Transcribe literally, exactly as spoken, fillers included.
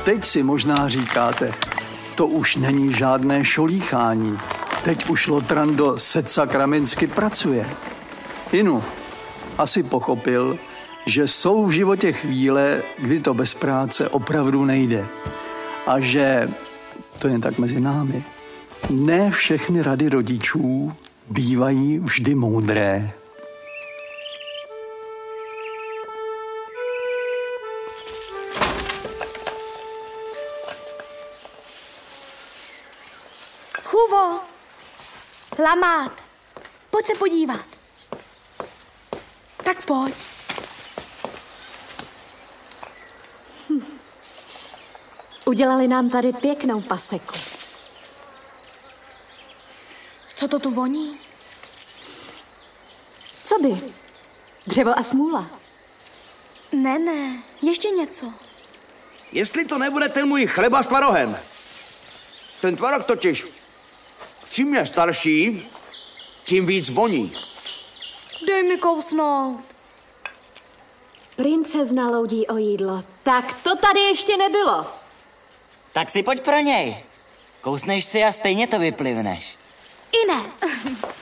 teď si možná říkáte, to už není žádné šolíchání. Teď už Lotran do sedsakramensky pracuje. Inu, asi pochopil, že jsou v životě chvíle, kdy to bez práce opravdu nejde. A že, to jen tak mezi námi, ne všechny rady rodičů bývají vždy moudré. Hugo, Lamát, pojď se podívat. Tak pojď. Hm. Udělali nám tady pěknou paseku. Co to tu voní? Co by? Dřevo a smůla. Ne, ne, ještě něco. Jestli to nebude ten můj chleba s tvarohem. Ten tvarok totiž, čím je starší, tím víc voní. Dej mi kousnout. Princezna loudí o jídlo. Tak to tady ještě nebylo. Tak si pojď pro něj. Kousneš si a stejně to vyplivneš. I ne.